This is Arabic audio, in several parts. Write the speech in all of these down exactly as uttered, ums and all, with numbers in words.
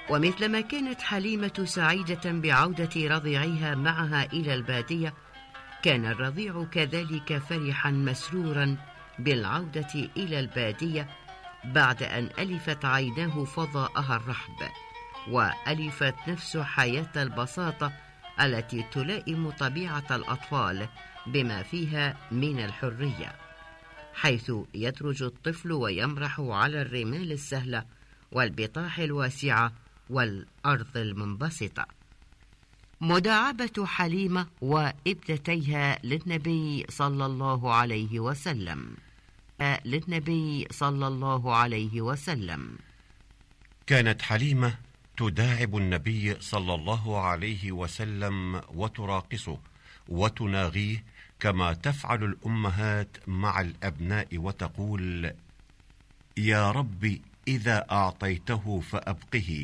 ومثلما كانت حليمة سعيدة بعودة رضيعها معها إلى البادية، كان الرضيع كذلك فرحا مسرورا بالعودة إلى البادية بعد أن ألفت عيناه فضاءها الرحب، وألفت نفسه حياة البساطة التي تلائم طبيعة الأطفال بما فيها من الحرية، حيث يدرج الطفل ويمرح على الرمال السهلة والبطاح الواسعة والأرض المنبسطة. مداعبة حليمة وابنتيها للنبي صلى الله عليه وسلم للنبي صلى الله عليه وسلم كانت حليمة تداعب النبي صلى الله عليه وسلم وتراقصه وتناغيه كما تفعل الأمهات مع الأبناء، وتقول: يا رب إذا أعطيته فأبقه،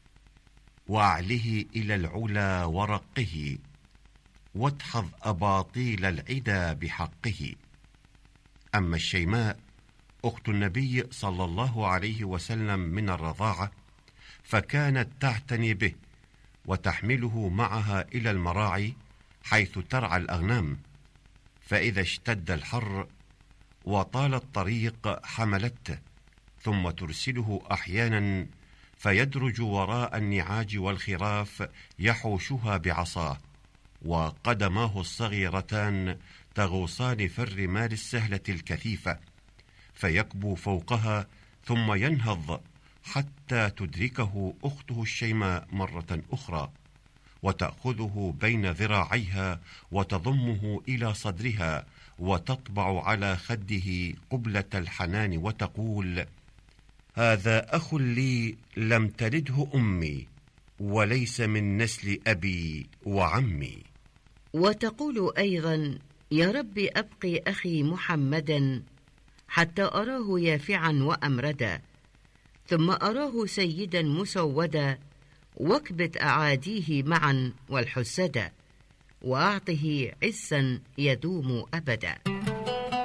وأعله إلى العلا ورقه، واتحظ أباطيل العدا بحقه. أما الشيماء أخت النبي صلى الله عليه وسلم من الرضاعة، فكانت تعتني به وتحمله معها إلى المراعي حيث ترعى الأغنام، فإذا اشتد الحر وطال الطريق حملته، ثم ترسله أحيانا فيدرج وراء النعاج والخراف يحوشها بعصاه، وقدماه الصغيرتان تغوصان في الرمال السهلة الكثيفة، فيكبو فوقها ثم ينهض حتى تدركه أخته الشيماء مرة أخرى، وتأخذه بين ذراعيها وتضمه إلى صدرها وتطبع على خده قبلة الحنان وتقول: هذا أخ لي لم تلده أمي، وليس من نسل أبي وعمي. وتقول أيضا: يا رب أبقي أخي محمدا حتى أراه يافعا وأمردا، ثم أراه سيدا مسودا، واكبت أعاديه معا والحسدا، وأعطه عزا يدوم أبدا.